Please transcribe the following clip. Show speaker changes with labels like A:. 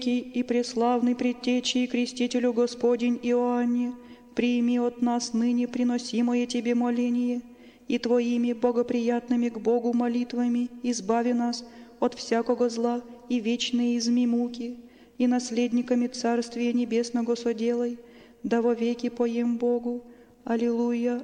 A: и преславный предтечи и крестителю Господень Иоанне, прими от нас ныне приносимое Тебе моление, и Твоими богоприятными к Богу молитвами избави нас от всякого зла и вечные изми муки, и наследниками Царствия Небесного соделай, да во веки поем Богу. Аллилуйя,